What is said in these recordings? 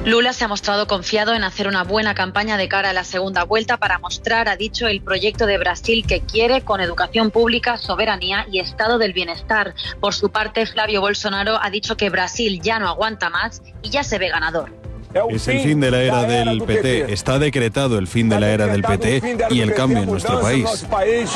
Lula se ha mostrado confiado en hacer una buena campaña de cara a la segunda vuelta para mostrar, ha dicho, el proyecto de Brasil que quiere, con educación pública, soberanía y estado del bienestar. Por su parte, Flavio Bolsonaro ha dicho que Brasil ya no aguanta más y ya se ve ganador. Es el fin de la era del PT. Está decretado el fin de la era del PT y el cambio en nuestro país.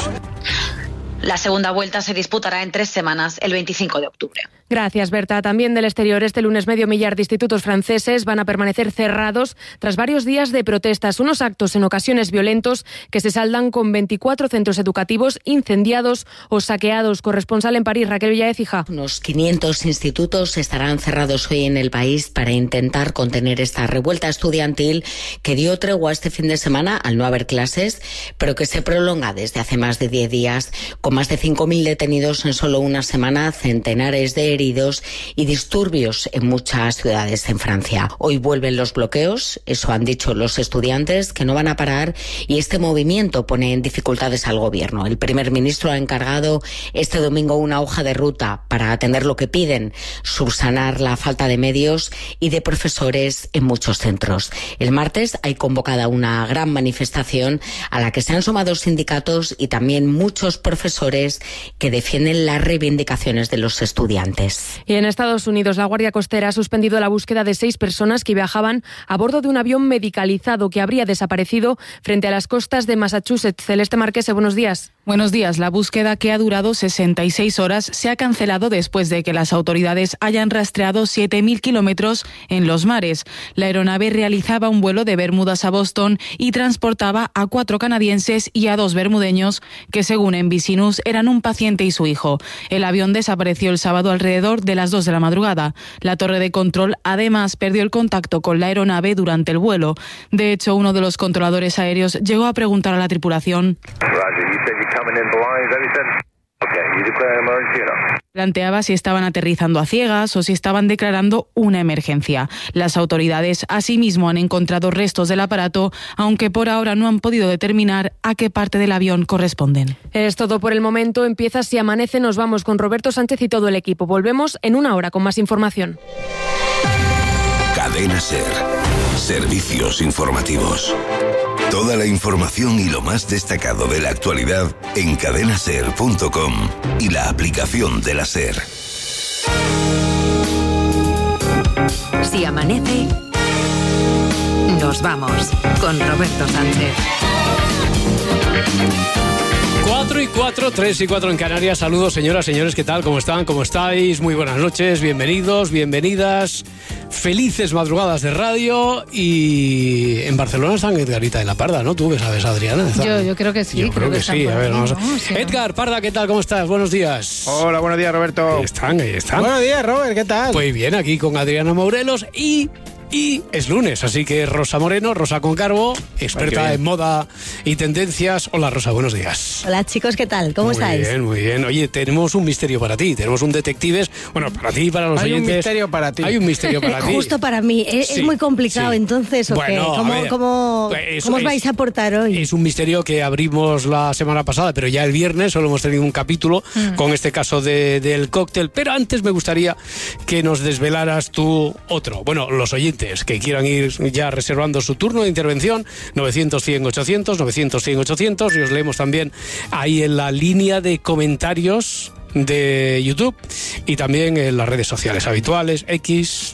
La segunda vuelta se disputará en 3 semanas, el 25 de octubre. Gracias, Berta. También del exterior, este lunes medio millar de institutos franceses van a permanecer cerrados tras varios días de protestas. Unos actos en ocasiones violentos que se saldan con 24 centros educativos incendiados o saqueados. Corresponsal en París, Raquel Villaécija. Unos 500 institutos estarán cerrados hoy en el país para intentar contener esta revuelta estudiantil que dio tregua este fin de semana al no haber clases, pero que se prolonga desde hace más de 10 días, con más de 5.000 detenidos en solo una semana, centenares de heridos y disturbios en muchas ciudades en Francia. Hoy vuelven los bloqueos, eso han dicho los estudiantes, que no van a parar, y este movimiento pone en dificultades al gobierno. El primer ministro ha encargado este domingo una hoja de ruta para atender lo que piden, subsanar la falta de medios y de profesores en muchos centros. El martes hay convocada una gran manifestación a la que se han sumado sindicatos y también muchos profesores que defienden las reivindicaciones de los estudiantes. Y en Estados Unidos, la Guardia Costera ha suspendido la búsqueda de 6 personas que viajaban a bordo de un avión medicalizado que habría desaparecido frente a las costas de Massachusetts. Celeste Marquese, buenos días. Buenos días. La búsqueda, que ha durado 66 horas, se ha cancelado después de que las autoridades hayan rastreado 7.000 kilómetros en los mares. La aeronave realizaba un vuelo de Bermudas a Boston y transportaba a 4 canadienses y a 2 bermudeños que, según NBC News, eran un paciente y su hijo. El avión desapareció el sábado alrededor de las 2 de la madrugada. La torre de control, además, perdió el contacto con la aeronave durante el vuelo. De hecho, uno de los controladores aéreos llegó a preguntar a la tripulación. Planteaba si estaban aterrizando a ciegas o si estaban declarando una emergencia. Las autoridades asimismo han encontrado restos del aparato, aunque por ahora no han podido determinar a qué parte del avión corresponden. Es todo por el momento. Empieza Si Amanece. Nos vamos con Roberto Sánchez y todo el equipo. Volvemos en 1 hora con más información. Cadena SER. Servicios informativos. Toda la información y lo más destacado de la actualidad en cadenaser.com y la aplicación de la SER. Si amanece, nos vamos con Roberto Sánchez. 4:04, 3:04 en Canarias. Saludos, señoras, señores, ¿qué tal? ¿Cómo están? ¿Cómo estáis? Muy buenas noches, bienvenidos, bienvenidas. Felices madrugadas de radio. Y en Barcelona están Edgarita y la Parda, ¿no? Tú que sabes, Adriana. Yo creo que sí. Yo creo que sí. A ver, vamos. No, sí. Edgar, Parda, ¿qué tal? ¿Cómo estás? Buenos días. Hola, buenos días, Roberto. Ahí están. Buenos días, Robert, ¿qué tal? Pues bien, aquí con Adriana Morelos y es lunes, así que Rosa Moreno, Rosa Concarbo, experta en moda y tendencias. Hola, Rosa, buenos días. Hola, chicos, ¿qué tal? ¿Cómo estáis? Muy bien. Oye, tenemos un misterio para ti, tenemos un detectives, bueno, para ti y para los oyentes. Hay un misterio para ti. Hay un misterio para ti. Justo para mí. Es muy complicado, entonces, ¿o bueno, qué? ¿Cómo os vais a aportar hoy? Es un misterio que abrimos la semana pasada, pero ya el viernes solo hemos tenido un capítulo con este caso del cóctel. Pero antes me gustaría que nos desvelaras tú otro. Bueno, los oyentes que quieran ir ya reservando su turno de intervención, 900-100-800, 900-100-800, y os leemos también ahí en la línea de comentarios de YouTube y también en las redes sociales habituales, X,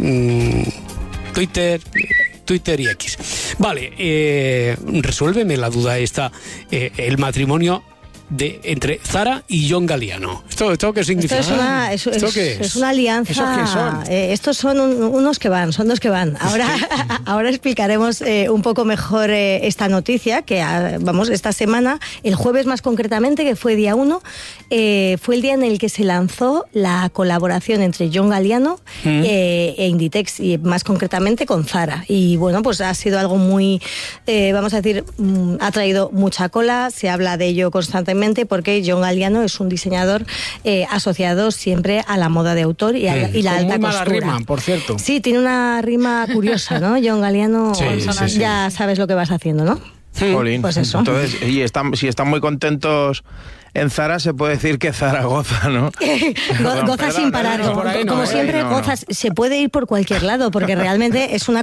Twitter y X. Vale, resuélveme la duda esta, el matrimonio entre Zara y John Galliano. ¿Esto qué significa? Es una alianza. ¿Esos qué son? Estos son son dos que van. Ahora explicaremos un poco mejor esta noticia, que esta semana, el jueves más concretamente, que fue día 1, fue el día en el que se lanzó la colaboración entre John Galliano e Inditex, y más concretamente con Zara. Y bueno, pues ha sido algo muy, vamos a decir, ha traído mucha cola, se habla de ello constantemente, porque John Galliano es un diseñador asociado siempre a la moda de autor y la alta muy costura. Mala rima, por cierto. Sí, tiene una rima curiosa, ¿no? John Galliano, ya sabes lo que vas haciendo, ¿no? Jolín. Pues eso. Entonces, si están muy contentos en Zara, se puede decir que Zara goza, ¿no? Goza sin parar. Como siempre, gozas. Se puede ir por cualquier lado, porque realmente es una